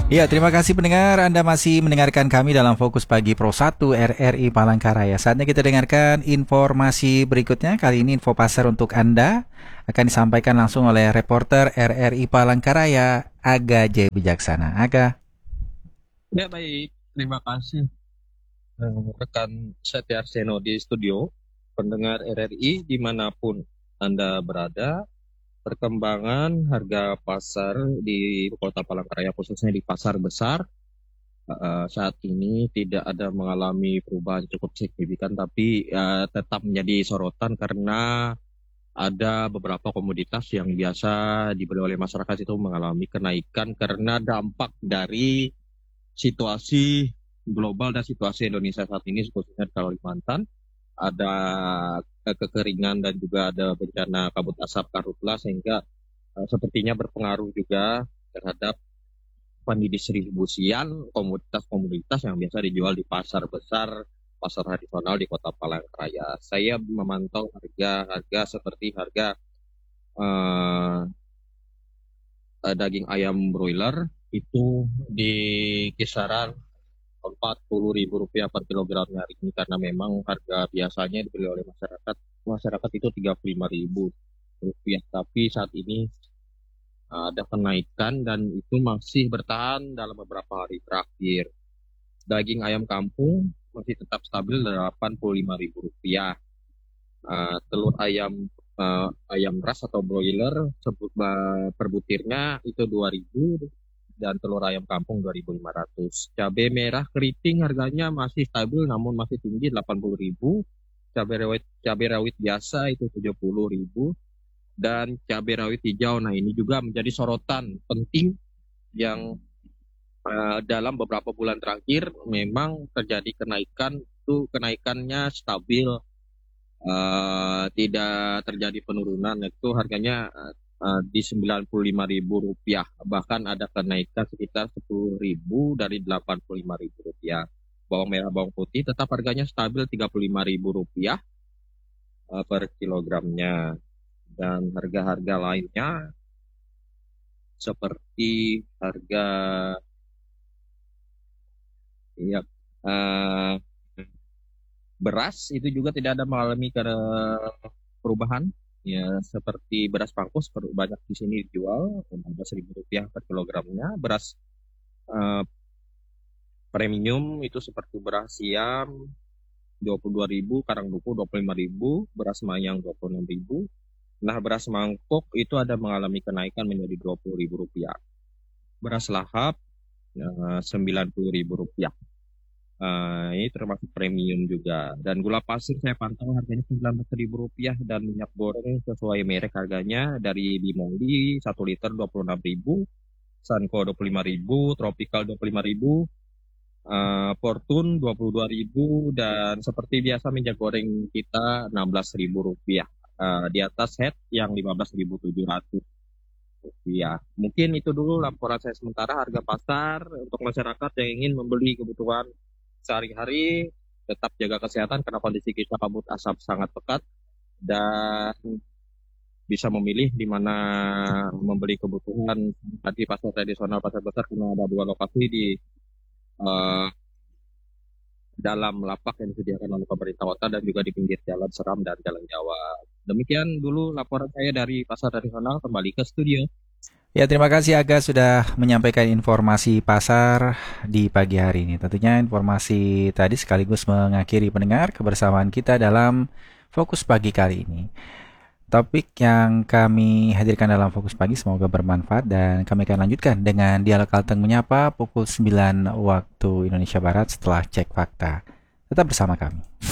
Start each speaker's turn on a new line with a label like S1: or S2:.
S1: Ya, terima kasih pendengar. Anda masih mendengarkan kami dalam Fokus Pagi Pro 1 RRI Palangkaraya. Saatnya kita dengarkan informasi berikutnya. Kali ini info pasar untuk Anda akan disampaikan langsung oleh reporter RRI Palangkaraya, Aga J. Bijaksana. Aga.
S2: Ya baik, terima kasih rekan Setia Arseno di studio, pendengar RRI dimanapun Anda berada. Perkembangan harga pasar di Kota Palangkaraya, khususnya di pasar besar, saat ini tidak ada mengalami perubahan cukup signifikan, tapi tetap menjadi sorotan karena ada beberapa komoditas yang biasa dibeli oleh masyarakat itu mengalami kenaikan karena dampak dari situasi global dan situasi Indonesia saat ini, khususnya di Kalimantan. Ada kekeringan dan juga ada bencana kabut asap karhutla, sehingga sepertinya berpengaruh juga terhadap pendistribusian komoditas-komoditas yang biasa dijual di pasar besar, pasar tradisional di Kota Palangkaraya. Saya memantau harga seperti harga daging ayam broiler itu di kisaran Rp40.000 per kilogramnya hari ini, karena memang harga biasanya dibeli oleh masyarakat itu Rp35.000, tapi saat ini ada kenaikan dan itu masih bertahan dalam beberapa hari terakhir. Daging ayam kampung masih tetap stabil Rp85.000. Telur ayam ras atau broiler per butirnya itu Rp2.000 dan telur ayam kampung Rp2.500. Cabai merah keriting harganya masih stabil namun masih tinggi Rp80.000. Cabai rawit biasa itu Rp70.000 dan cabai rawit hijau. Nah, ini juga menjadi sorotan penting yang dalam beberapa bulan terakhir memang terjadi kenaikan. Itu kenaikannya stabil, tidak terjadi penurunan. Itu harganya di Rp95.000, bahkan ada kenaikan sekitar Rp10.000 dari Rp85.000. Bawang merah, bawang putih tetap harganya stabil Rp35.000 per kilogramnya. Dan harga-harga lainnya seperti harga beras itu juga tidak ada mengalami perubahan. Ya, seperti beras pangkus banyak di sini dijual Rp15.000 per kilogramnya. Beras premium itu seperti beras siam Rp22.000, karangduku Rp25.000, beras mayang Rp26.000. Nah, beras mangkok itu ada mengalami kenaikan menjadi Rp20.000. Beras lahap Rp90.000. Ini termasuk premium juga. Dan gula pasir saya pantau harganya Rp19.000, dan minyak goreng sesuai merek harganya dari Bimoli 1 liter Rp26.000, Sanko Rp25.000, Tropical Rp25.000, Fortune Rp22.000, dan seperti biasa minyak goreng kita Rp16.000. Di atas head yang Rp15.700. Mungkin itu dulu laporan saya sementara harga pasar untuk masyarakat yang ingin membeli kebutuhan sehari-hari. Tetap jaga kesehatan karena kondisi kita kabut asap sangat pekat, dan bisa memilih di mana membeli kebutuhan di pasar tradisional, pasar besar, karena ada 2 lokasi di dalam lapak yang disediakan oleh pemerintah kota dan juga di pinggir jalan Seram dan Jalan Jawa. Demikian dulu laporan saya dari pasar tradisional. Kembali ke studio.
S1: Ya, terima kasih Aga sudah menyampaikan informasi pasar di pagi hari ini. Tentunya informasi tadi sekaligus mengakhiri pendengar kebersamaan kita dalam Fokus Pagi kali ini. Topik yang kami hadirkan dalam Fokus Pagi semoga bermanfaat, dan kami akan lanjutkan dengan Dialog Kalteng Menyapa pukul 9 waktu Indonesia Barat setelah cek fakta. Tetap bersama kami.